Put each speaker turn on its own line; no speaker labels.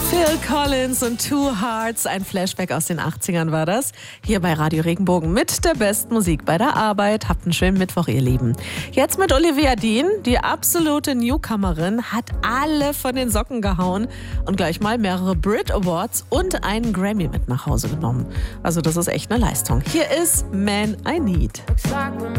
Phil Collins und Two Hearts, ein Flashback aus den 80ern war das. Hier bei Radio Regenbogen mit der besten Musik bei der Arbeit. Habt einen schönen Mittwoch, ihr Lieben. Jetzt mit Olivia Dean, die absolute Newcomerin, hat alle von den Socken gehauen und gleich mal mehrere Brit Awards und einen Grammy mit nach Hause genommen. Also das ist echt eine Leistung. Hier ist Man I Need.
Looks like we're